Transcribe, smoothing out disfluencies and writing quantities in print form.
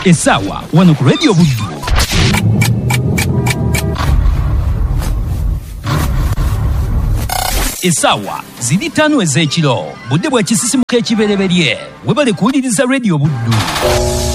Essaawa wano ku Radio Buddu. Essaawa ziri 5 ez'ekiro. Budde bwa kisisimuka ekibereberye. Webale kuwuliriza Radio Buddu.